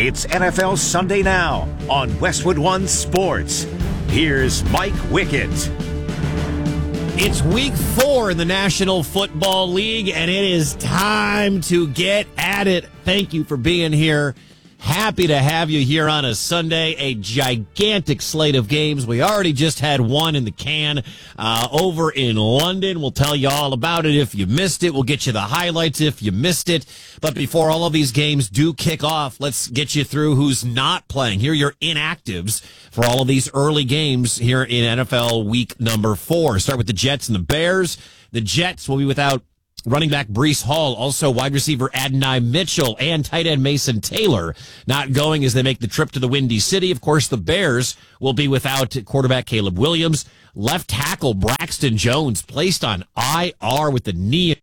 It's NFL Sunday Now on Westwood One Sports. Here's Mike Wickett. It's week 4 in the National Football League, and it is time to get at it. Thank you for being here. Happy to have you here on a Sunday. A gigantic slate of games. We already just had one in the can over in London. We'll tell you all about it if you missed it. We'll get you the highlights if you missed it. But before all of these games do kick off, let's get you through who's not playing. Here are your inactives for all of these early games here in NFL week number 4. Start with the Jets and the Bears. The Jets will be without running back Breece Hall, also wide receiver Adonai Mitchell, and tight end Mason Taylor not going as they make the trip to the Windy City. Of course, the Bears will be without quarterback Caleb Williams. Left tackle Braxton Jones placed on IR with the knee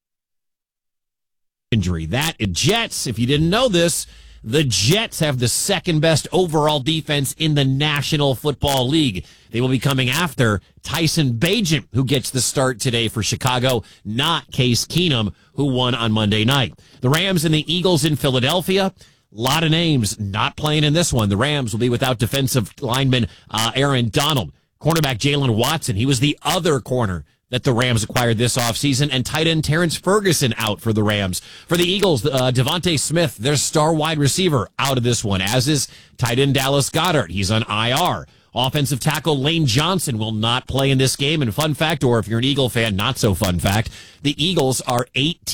injury. That Jets, if you didn't know this, the Jets have the second best overall defense in the National Football League. They will be coming after Tyson Bagent, who gets the start today for Chicago, not Case Keenum, who won on Monday night. The Rams and the Eagles in Philadelphia. A lot of names not playing in this one. The Rams will be without defensive lineman Aaron Donald. Cornerback Jalen Watson, he was the other corner that the Rams acquired this offseason, and tight end Terrence Ferguson out for the Rams. For the Eagles, Devontae Smith, their star wide receiver, out of this one, as is tight end Dallas Goedert. He's on IR. Offensive tackle Lane Johnson will not play in this game. And fun fact, or if you're an Eagle fan, not so fun fact, the Eagles are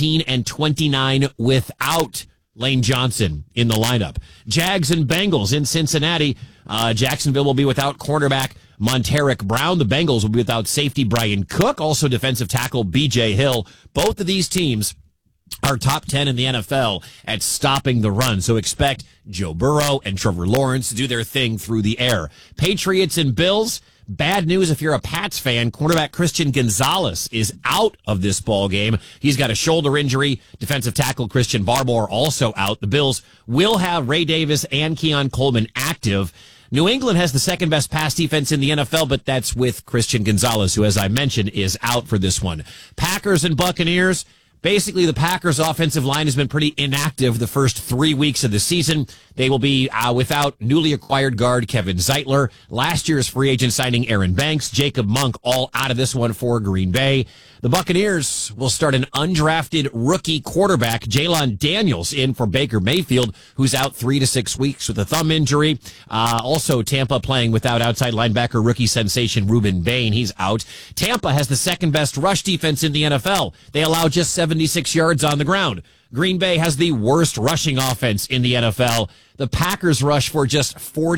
18-29 without Lane Johnson in the lineup. Jags and Bengals in Cincinnati. Jacksonville will be without cornerback Monteric Brown. The Bengals will be without safety Brian Cook, also defensive tackle B.J. Hill. Both of these teams are top 10 in the NFL at stopping the run. So expect Joe Burrow and Trevor Lawrence to do their thing through the air. Patriots and Bills. Bad news if you're a Pats fan. Cornerback Christian Gonzalez is out of this ball game. He's got a shoulder injury. Defensive tackle Christian Barmore also out. The Bills will have Ray Davis and Keon Coleman active. New England has the second best pass defense in the NFL, but that's with Christian Gonzalez, who, as I mentioned, is out for this one. Packers and Buccaneers. Basically, the Packers' offensive line has been pretty inactive the first 3 weeks of the season. They will be without newly acquired guard Kevin Zeitler, last year's free agent signing Aaron Banks, Jacob Monk, all out of this one for Green Bay. The Buccaneers will start an undrafted rookie quarterback, Jalen Daniels, in for Baker Mayfield, who's out 3 to 6 weeks with a thumb injury. Also, Tampa playing without outside linebacker rookie sensation Reuben Bain. He's out. Tampa has the second best rush defense in the NFL. They allow just 76 yards on the ground. Green Bay has the worst rushing offense in the NFL. The Packers rush for just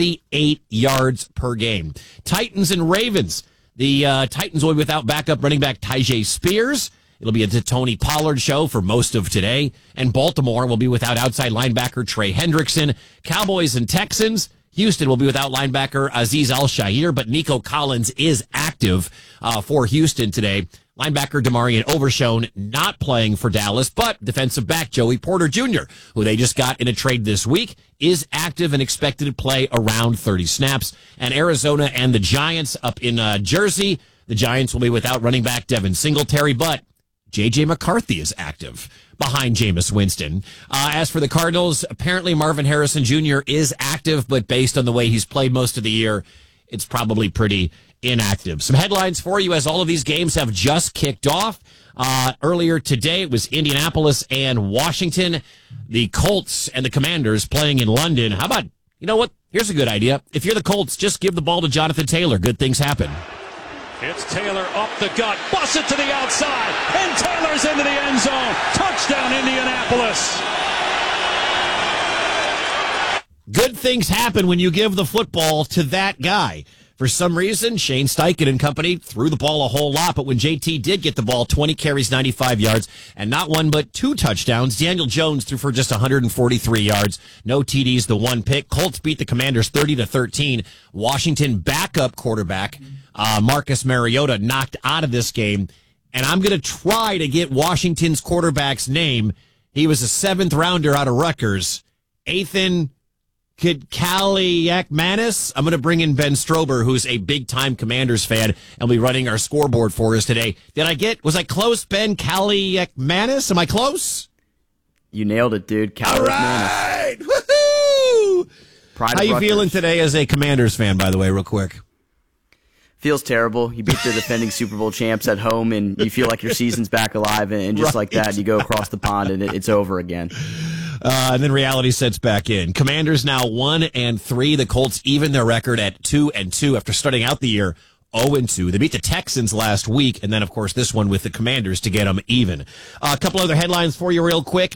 48 yards per game. Titans and Ravens. The Titans will be without backup running back Tyjae Spears. It'll be a Tony Pollard show for most of today. And Baltimore will be without outside linebacker Trey Hendrickson. Cowboys and Texans. Houston will be without linebacker Azeez Al-Shaair, but Nico Collins is active for Houston today. Linebacker Demarion Overshown not playing for Dallas, but defensive back Joey Porter Jr., who they just got in a trade this week, is active and expected to play around 30 snaps. And Arizona and the Giants up in Jersey. The Giants will be without running back Devin Singletary, but J.J. McCarthy is active behind Jameis Winston. As for the Cardinals, apparently Marvin Harrison Jr. is active, but based on the way he's played most of the year, it's probably pretty inactive. Some headlines for you as all of these games have just kicked off. Earlier today, it was Indianapolis and Washington. The Colts and the Commanders playing in London. How about, you know what? Here's a good idea. If you're the Colts, just give the ball to Jonathan Taylor. Good things happen. It's Taylor up the gut, busts it to the outside, and Taylor's into the end zone. Touchdown, Indianapolis. Good things happen when you give the football to that guy. For some reason, Shane Steichen and company threw the ball a whole lot, but when JT did get the ball, 20 carries, 95 yards, and not one but 2 touchdowns. Daniel Jones threw for just 143 yards, no TDs, the 1 pick. Colts beat the Commanders 30-13. Washington backup quarterback Marcus Mariota knocked out of this game, and I'm going to try to get Washington's quarterback's name. He was a 7th rounder out of Rutgers, Ethan Kaliakmanis. I'm going to bring in Ben Strober, who's a big-time Commanders fan, and will be running our scoreboard for us today. Was I close, Ben Kaliakmanis? Am I close? You nailed it, dude. All right! Woohoo! Pride How of you Rutgers. feeling today as a Commanders fan, by the way, real quick? Feels terrible. You beat the defending Super Bowl champs at home, and you feel like your season's back alive, and just like that, you go across the pond, and it's over again. And then reality sets back in. Commanders now 1-3. The Colts even their record at 2-2 after starting out the year 0-2. They beat the Texans last week, and then, of course, this one with the Commanders to get them even. A couple other headlines for you real quick.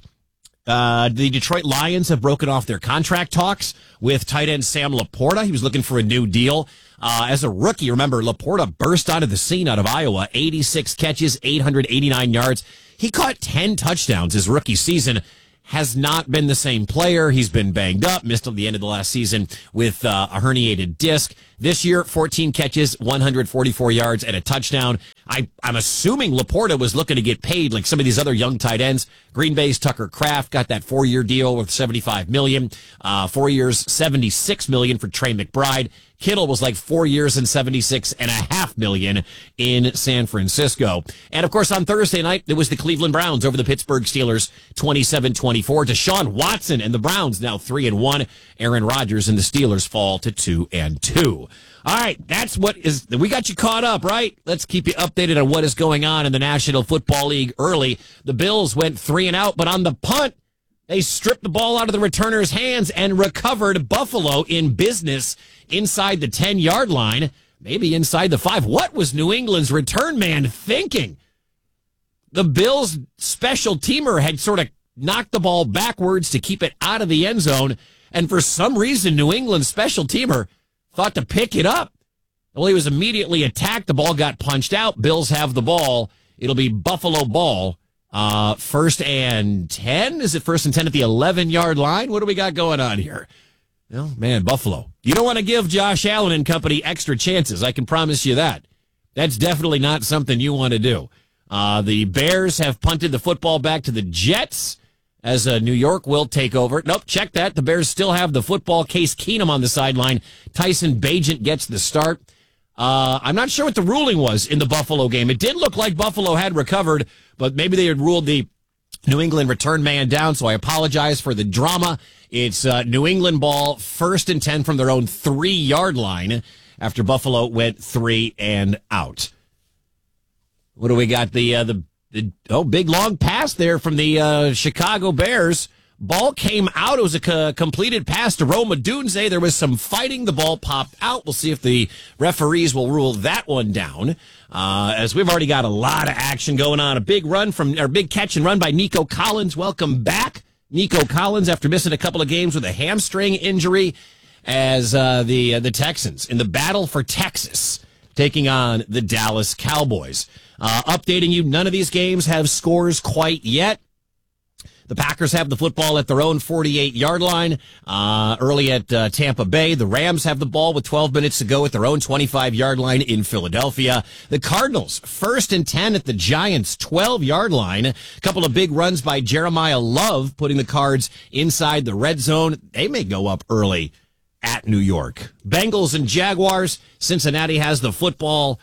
The Detroit Lions have broken off their contract talks with tight end Sam Laporta. He was looking for a new deal. As a rookie, remember, Laporta burst onto the scene out of Iowa, 86 catches, 889 yards. He caught 10 touchdowns his rookie season. Has not been the same player. He's been banged up, missed at the end of the last season with a herniated disc. This year, 14 catches, 144 yards, and a touchdown. I'm assuming Laporta was looking to get paid like some of these other young tight ends. Green Bay's Tucker Kraft got that 4-year deal worth $75 million. 4 years, $76 million for Trey McBride. Kittle was like 4 years and $76.5 million in San Francisco. And of course, on Thursday night, it was the Cleveland Browns over the Pittsburgh Steelers, 27-24. Deshaun Watson and the Browns now 3-1. Aaron Rodgers and the Steelers fall to 2-2. All right, that's what is. We got you caught up, right? Let's keep you updated on what is going on in the National Football League early. The Bills went 3-and-out, but on the punt, they stripped the ball out of the returner's hands and recovered Buffalo in business inside the 10-yard line, maybe inside the 5. What was New England's return man thinking? The Bills' special teamer had sort of knocked the ball backwards to keep it out of the end zone, and for some reason, New England's special teamer thought to pick it up. Well, he was immediately attacked. The ball got punched out. Bills have the ball. It'll be Buffalo ball. 1st and 10? Is it 1st and 10 at the 11-yard line? What do we got going on here? Well, man, Buffalo. You don't want to give Josh Allen and company extra chances. I can promise you that. That's definitely not something you want to do. The Bears have punted the football back to the Jets as New York will take over. Nope, check that. The Bears still have the football. Case Keenum on the sideline. Tyson Bagent gets the start. I'm not sure what the ruling was in the Buffalo game. It did look like Buffalo had recovered, but maybe they had ruled the New England return man down, so I apologize for the drama. It's New England ball, 1st and 10 from their own 3-yard line after Buffalo went 3-and-out. What do we got? The big long pass there from the Chicago Bears. Ball came out. It was a completed pass to Rome Odunze. There was some fighting. The ball popped out. We'll see if the referees will rule that one down. As we've already got a lot of action going on. A big catch and run by Nico Collins. Welcome back, Nico Collins, after missing a couple of games with a hamstring injury, as the Texans in the battle for Texas taking on the Dallas Cowboys. Updating you, none of these games have scores quite yet. The Packers have the football at their own 48-yard line early at Tampa Bay. The Rams have the ball with 12 minutes to go at their own 25-yard line in Philadelphia. The Cardinals, 1st and 10 at the Giants' 12-yard line. A couple of big runs by Jeremiah Love, putting the Cards inside the red zone. They may go up early at New York. Bengals and Jaguars, Cincinnati has the football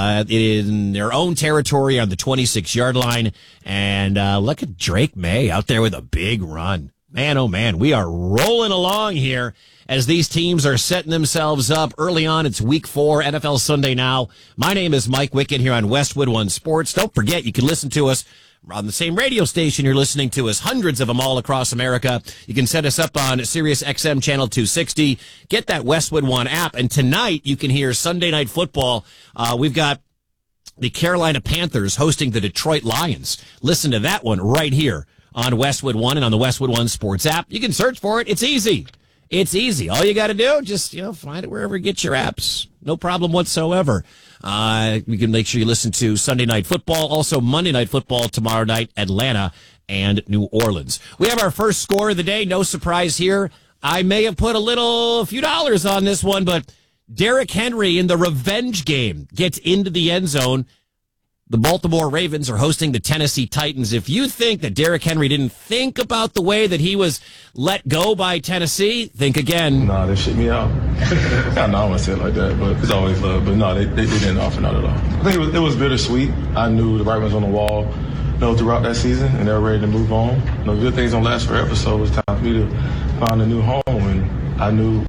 in their own territory on the 26-yard line. And look at Drake May out there with a big run. Man, oh man, we are rolling along here as these teams are setting themselves up early on. It's week 4, NFL Sunday Now. My name is Mike Wickett here on Westwood One Sports. Don't forget, you can listen to us on the same radio station you're listening to us, hundreds of them all across America. You can set us up on Sirius XM Channel 260. Get that Westwood One app. And tonight you can hear Sunday Night Football. We've got the Carolina Panthers hosting the Detroit Lions. Listen to that one right here on Westwood One and on the Westwood One Sports app. You can search for it. It's easy. It's easy. All you got to do, just, find it wherever you get your apps. No problem whatsoever. You can make sure you listen to Sunday Night Football. Also, Monday Night Football tomorrow night, Atlanta and New Orleans. We have our first score of the day. No surprise here. I may have put a few dollars on this one, but Derrick Henry in the revenge game gets into the end zone. The Baltimore Ravens are hosting the Tennessee Titans. If you think that Derrick Henry didn't think about the way that he was let go by Tennessee, think again. No, they shit me out. I don't want to say it like that, but it's always love. But no, they didn't offer, not at all. I think it was bittersweet. I knew the writing was on the wall, throughout that season, and they were ready to move on. Good things don't last forever, so it was time for me to find a new home. And I knew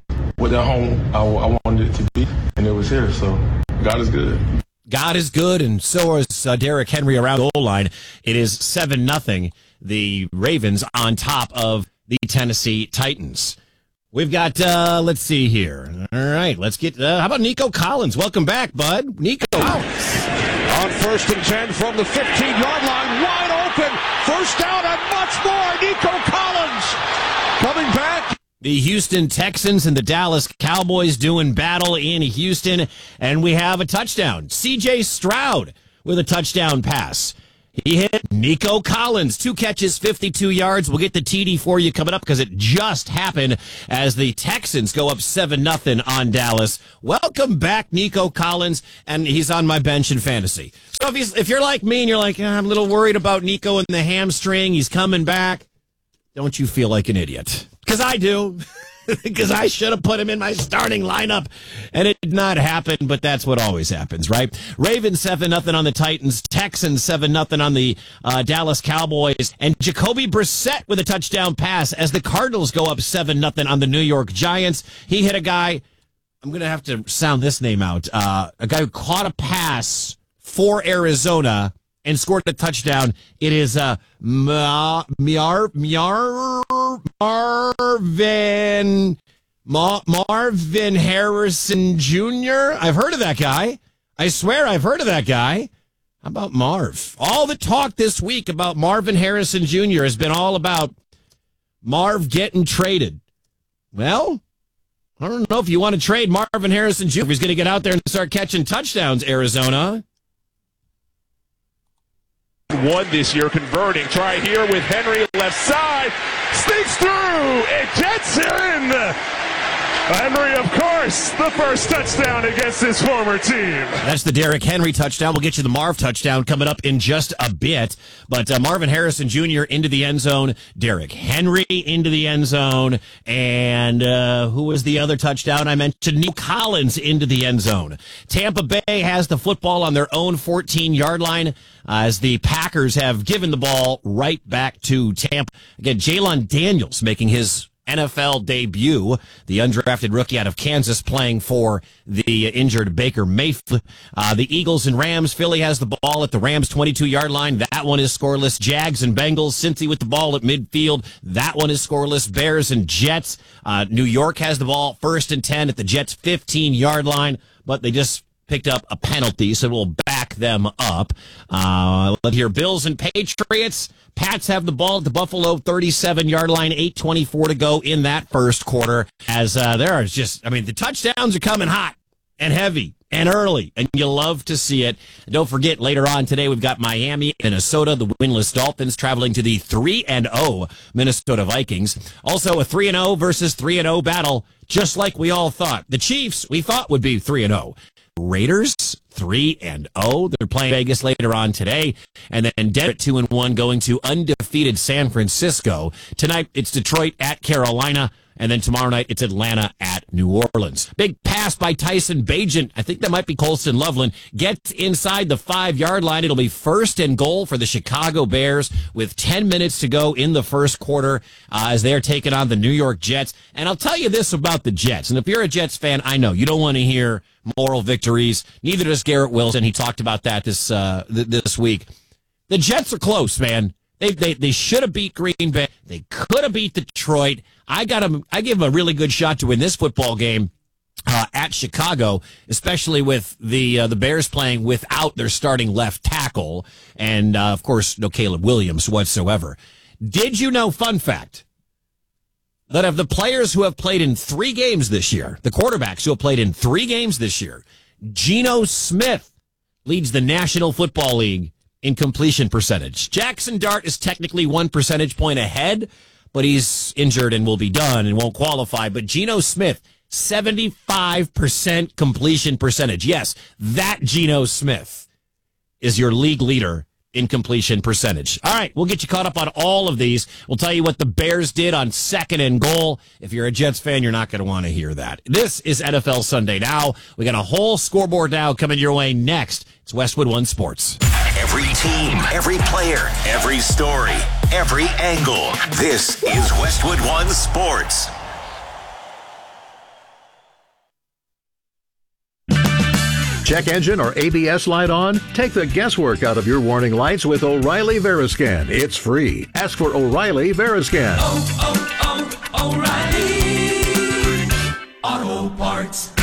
with that home I wanted it to be, and it was here. So God is good. God is good, and so is Derrick Henry around the goal line. It is 7-0. The Ravens on top of the Tennessee Titans. We've got, let's see here. All right, let's get, how about Nico Collins? Welcome back, bud. Nico Collins. On 1st and 10 from the 15-yard line, wide open. First down and much more. Nico Collins coming back. The Houston Texans and the Dallas Cowboys doing battle in Houston, and we have a touchdown. C.J. Stroud with a touchdown pass. He hit Nico Collins, 2 catches, 52 yards. We'll get the TD for you coming up because it just happened as the Texans go up 7-0 on Dallas. Welcome back, Nico Collins, and he's on my bench in fantasy. So if you're like me and you're like, I'm a little worried about Nico and the hamstring, he's coming back, don't you feel like an idiot? Because I do. Because I should have put him in my starting lineup, and it did not happen, but that's what always happens, right? Ravens 7-0 on the Titans, Texans 7-0 on the Dallas Cowboys, and Jacoby Brissett with a touchdown pass as the Cardinals go up 7-0 on the New York Giants. He hit a guy, I'm going to have to sound this name out, a guy who caught a pass for Arizona and scored a touchdown. It is Marvin Harrison Jr. I've heard of that guy. I swear I've heard of that guy. How about Marv? All the talk this week about Marvin Harrison Jr. has been all about Marv getting traded. Well, I don't know if you want to trade Marvin Harrison Jr. if he's going to get out there and start catching touchdowns, Arizona. One this year converting. Try here with Henry left side. Sneaks through. It gets in. Henry, of course, the first touchdown against his former team. That's the Derrick Henry touchdown. We'll get you the Marv touchdown coming up in just a bit. But Marvin Harrison Jr. into the end zone. Derrick Henry into the end zone. And who was the other touchdown I mentioned? Nico Collins into the end zone. Tampa Bay has the football on their own 14-yard line as the Packers have given the ball right back to Tampa. Again, Jalen Daniels making his NFL debut, the undrafted rookie out of Kansas playing for the injured Baker Mayfield. The Eagles and Rams, Philly has the ball at the Rams 22-yard line. That one is scoreless. Jags and Bengals, Cincy with the ball at midfield. That one is scoreless. Bears and Jets. New York has the ball 1st and 10 at the Jets 15-yard line, but they just picked up a penalty, so we'll back them up. Let's hear Bills and Patriots. Pats have the ball at the Buffalo 37-yard line, 8:24 to go in that first quarter. As there are just, the touchdowns are coming hot and heavy and early, and you love to see it. And don't forget, later on today, we've got Miami, Minnesota, the winless Dolphins traveling to the 3-0 Minnesota Vikings. Also, a 3-0 versus 3-0 battle, just like we all thought. The Chiefs, we thought, would be 3-0. Raiders 3-0. They're playing Vegas later on today, and then Denver 2-1 going to undefeated San Francisco. Tonight it's Detroit at Carolina, and then tomorrow night it's Atlanta at New Orleans. Big pass by Tyson Bagent. I think that might be Colston Loveland. Gets inside the 5-yard line. It'll be 1st and goal for the Chicago Bears with 10 minutes to go in the first quarter as they're taking on the New York Jets. And I'll tell you this about the Jets, and if you're a Jets fan, I know you don't want to hear moral victories. Neither does Garrett Wilson. He talked about that this week. The Jets are close, man. They should have beat Green Bay. They could have beat Detroit. I give them a really good shot to win this football game at Chicago, especially with the Bears playing without their starting left tackle, and of course no Caleb Williams whatsoever. Did you know? Fun fact: that of the players who have played in 3 games this year, the quarterbacks who have played in 3 games this year, Geno Smith leads the National Football League in completion percentage. Jackson Dart is technically 1 percentage point ahead, but he's injured and will be done and won't qualify. But Geno Smith, 75% completion percentage. Yes, that Geno Smith is your league leader in completion percentage. All right, we'll get you caught up on all of these. We'll tell you what the Bears did on 2nd and goal. If you're a Jets fan, you're not going to want to hear that. This is NFL Sunday Now. We got a whole scoreboard now coming your way next. It's Westwood One Sports. Every team, every player, every story, every angle. This is Westwood One Sports. check engine or ABS light on? Take the guesswork out of your warning lights with O'Reilly Veriscan. It's free. Ask for O'Reilly Veriscan. O'Reilly Auto Parts.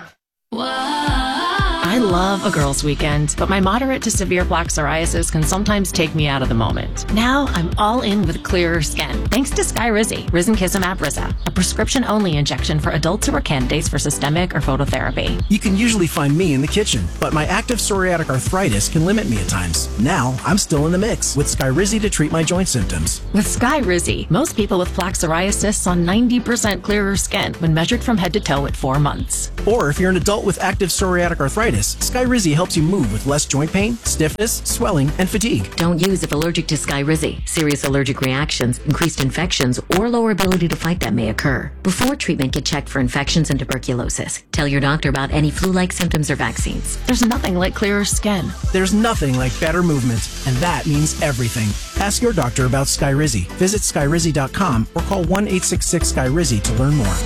I love a girls' weekend, but my moderate to severe plaque psoriasis can sometimes take me out of the moment. Now I'm all in with clearer skin, thanks to Skyrizi, Risankizumab Riza, a prescription-only injection for adults who are candidates for systemic or phototherapy. You can usually find me in the kitchen, but my active psoriatic arthritis can limit me at times. Now I'm still in the mix with Skyrizi to treat my joint symptoms. With Skyrizi, most people with plaque psoriasis saw 90% clearer skin when measured from head to toe at 4 months. Or if you're an adult with active psoriatic arthritis, Skyrizi helps you move with less joint pain, stiffness, swelling, and fatigue. Don't use if allergic to Skyrizi. Serious allergic reactions, increased infections, or lower ability to fight them may occur. Before treatment, get checked for infections and tuberculosis. Tell your doctor about any flu-like symptoms or vaccines. There's nothing like clearer skin. There's nothing like better movement, and that means everything. Ask your doctor about Skyrizi. Visit Skyrizi.com or call 1-866-SKYRIZI to learn more.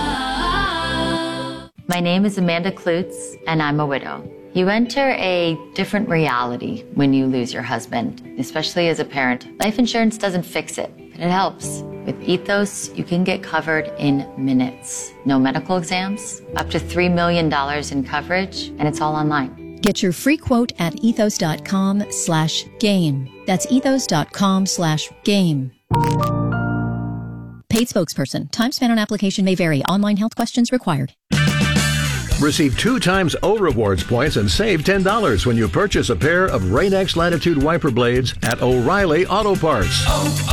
My name is Amanda Klutz, and I'm a widow. You enter a different reality when you lose your husband, especially as a parent. Life insurance doesn't fix it, but it helps. With Ethos, you can get covered in minutes. No medical exams, up to $3 million in coverage, and it's all online. Get your free quote at ethos.com/game. That's ethos.com/game. Paid spokesperson. Time spent on application may vary. Online health questions required. Receive 2 times O Rewards points and save $10 when you purchase a pair of Rain-X Latitude wiper blades at O'Reilly Auto Parts.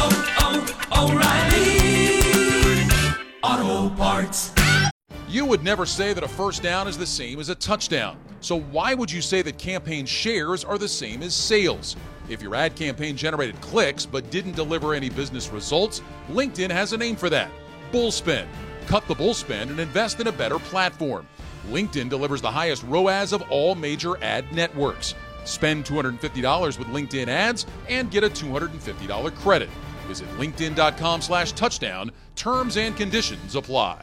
O'Reilly Auto Parts. You would never say that a first down is the same as a touchdown. So why would you say that campaign shares are the same as sales? If your ad campaign generated clicks but didn't deliver any business results, LinkedIn has a name for that: Bullspend. Cut the bullspend and invest in a better platform. LinkedIn delivers the highest ROAS of all major ad networks. Spend $250 with LinkedIn ads and get a $250 credit. Visit linkedin.com/touchdown. Terms and conditions apply.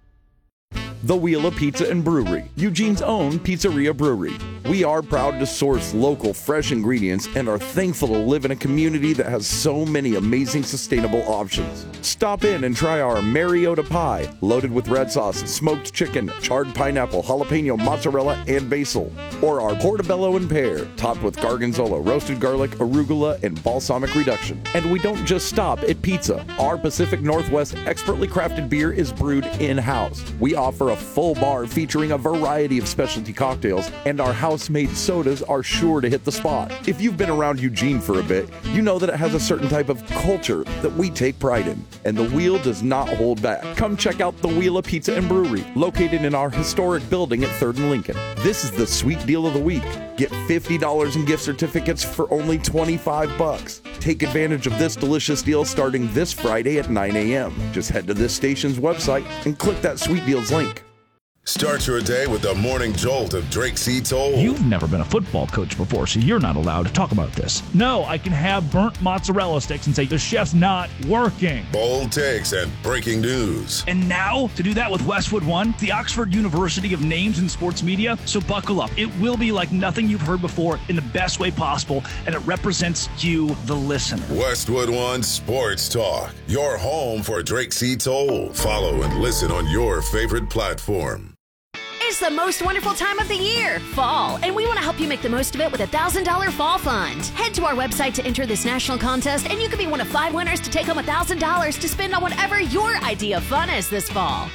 The Wheel of Pizza and Brewery, Eugene's own pizzeria brewery. We are proud to source local, fresh ingredients and are thankful to live in a community that has so many amazing sustainable options. Stop in and try our Mariota pie, loaded with red sauce, smoked chicken, charred pineapple, jalapeno, mozzarella, and basil. Or our portobello and pear, topped with gargonzola, roasted garlic, arugula, and balsamic reduction. And we don't just stop at pizza. Our Pacific Northwest expertly crafted beer is brewed in-house. We offer a full bar featuring a variety of specialty cocktails, and our house-made sodas are sure to hit the spot. If you've been around Eugene for a bit, you know that it has a certain type of culture that we take pride in, and the Wheel does not hold back. Come check out the Wheel of Pizza and Brewery, located in our historic building at 3rd and Lincoln. This is the sweet deal of the week. Get $50 in gift certificates for only $25. Take advantage of this delicious deal starting this Friday at 9 a.m. Just head to this station's website and click that sweet deals link. Start your day with the morning jolt of Drake C. Toll. You've never been a football coach before, so you're not allowed to talk about this. No, I can have burnt mozzarella sticks and say the chef's not working. Bold takes and breaking news. And now, to do that with Westwood One, the Oxford University of names in sports media, so buckle up. It will be like nothing you've heard before in the best way possible, and it represents you, the listener. Westwood One Sports Talk, your home for Drake C. Toll. Follow and listen on your favorite platform. It's the most wonderful time of the year, fall, and we want to help you make the most of it with a $1,000 fall fund. Head to our website to enter this national contest, and you could be one of 5 winners to take home $1,000 to spend on whatever your idea of fun is this fall.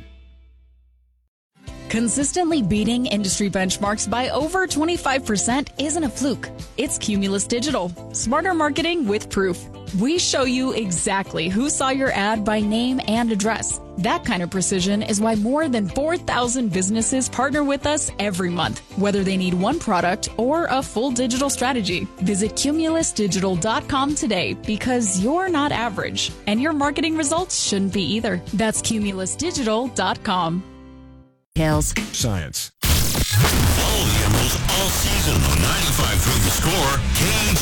Consistently beating industry benchmarks by over 25% isn't a fluke. It's Cumulus Digital. Smarter marketing with proof. We show you exactly who saw your ad by name and address. That kind of precision is why more than 4,000 businesses partner with us every month, whether they need one product or a full digital strategy. Visit cumulusdigital.com today because you're not average, and your marketing results shouldn't be either. That's cumulusdigital.com. Science. Follow the Emeralds all season on 95.3 The Score,